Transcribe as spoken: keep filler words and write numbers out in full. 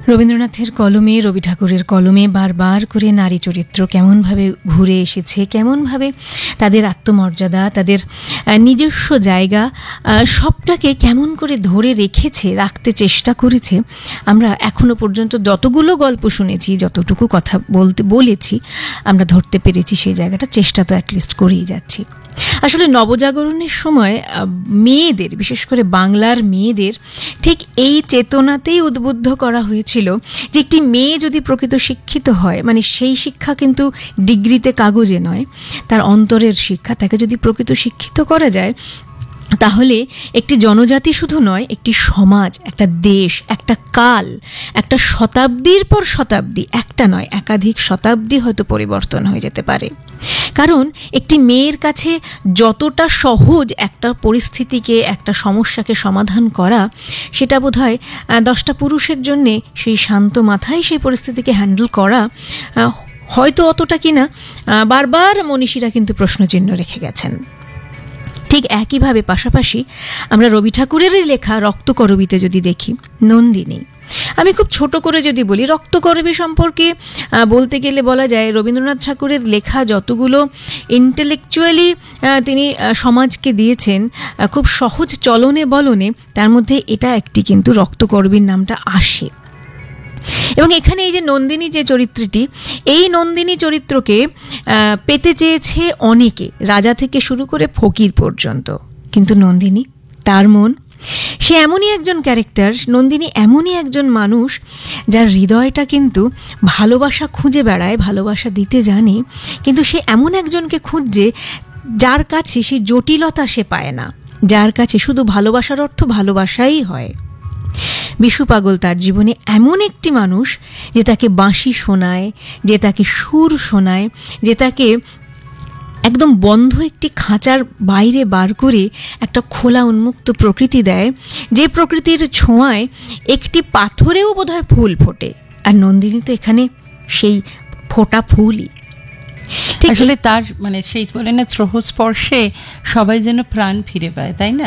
রবীন্দ্রনাথের কলমে, রবি ঠাকুরের কলমে বারবার করে নারী চরিত্র কেমনভাবে ঘুরে এসেছে, কেমনভাবে তাদের আত্মমর্যাদা, তাদের নিজস্ব জায়গা সবটাকে কেমন করে ধরে রেখেছে, রাখতে চেষ্টা করেছে। আমরা এখনো পর্যন্ত যতগুলো গল্প শুনেছি, যতটুকু কথা বলতে বলেছি, আমরা ধরতে পেরেছি সেই জায়গাটা, চেষ্টা তো অ্যাটলিস্ট করেই যাচ্ছি। আসলে নবজাগরণের সময় মেয়েদের, বিশেষ করে বাংলার মেয়েদের ঠিক এই চেতনাতেই উদ্বুদ্ধ করা হয়েছিল যে একটি মেয়ে যদি প্রকৃত শিক্ষিত হয়, মানে সেই শিক্ষা কিন্তু ডিগ্রিতে কাগজে নয়, তার অন্তরের শিক্ষা, তাকে যদি প্রকৃত শিক্ষিত করা যায়, তাহলে একটি জনজাতি শুধু নয়, একটি সমাজ, একটা দেশ, একটা কাল, একটা শতাব্দীর পর শতাব্দী, একটা নয় একাধিক শতাব্দী হয়তো পরিবর্তন হয়ে যেতে পারে। কারণ একটি মেয়ের কাছে যতটা সহজ একটা পরিস্থিতিকে, একটা সমস্যাকে সমাধান করা, সেটা বোধহয় দশটা পুরুষের জন্যে সেই শান্ত মাথায় সেই পরিস্থিতিকে হ্যান্ডেল করা হয়তো অতটা কিনা বারবার মনীষীরা কিন্তু প্রশ্নচিহ্ন রেখে গেছেন। ঠিক একইভাবে পাশাপাশি আমরা রবি ঠাকুরেরই লেখা রক্তকরবীতে যদি দেখি, নন্দিনী, আমি খুব ছোট করে যদি বলি, রক্তকরবী সম্পর্কে বলতে গেলে বলা যায় রবীন্দ্রনাথ ঠাকুরের লেখা যতগুলো ইন্টেলেকচুয়ালি তিনি সমাজকে দিয়েছেন খুব সহজ চলনে বলনে, তার মধ্যে এটা একটি কিন্তু রক্তকরবীর নামটা আসে। এবং এখানে এই যে নন্দিনী যে চরিত্রটি, এই নন্দিনী চরিত্রকে পেতে চেয়েছে অনেকে, রাজা থেকে শুরু করে ফকির পর্যন্ত, কিন্তু নন্দিনী, তার মন, সে এমনই একজন ক্যারেক্টার, নন্দিনী এমনই একজন মানুষ যার হৃদয়টা কিন্তু ভালোবাসা খুঁজে বেড়ায়, ভালোবাসা দিতে জানে, কিন্তু সে এমন একজনকে খুঁজছে যার কাছে সে জটিলতা সে পায় না, যার কাছে শুধু ভালোবাসার অর্থ ভালোবাসাই হয়। বিশু পাগল তার জীবনে এমন একটি মানুষ যে তাকে বাঁশি শোনায়, যে তাকে সুর শোনায়, যে তাকে একদম বন্ধ একটি খাঁচার বাইরে বার করে একটা খোলা উন্মুক্ত প্রকৃতি দেয়, যে প্রকৃতির ছোঁয়ায় একটি পাথরেও বোধহয় ফুল ফোটে। আর নন্দিনী তো এখানে সেই ফোটা ফুলই। আসলে তার মানে সেই বলে না, স্পর্শে সবাই যেন প্রাণ ফিরে পায়, তাই না?